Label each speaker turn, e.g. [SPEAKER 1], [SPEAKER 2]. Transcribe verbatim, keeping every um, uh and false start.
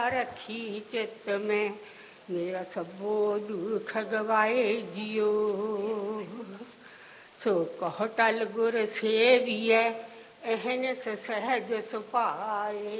[SPEAKER 1] रखी चित में मेरा सबो दुख गवाए जियो। सो कहो टल गुर सेविए अहन सहज सुपाए।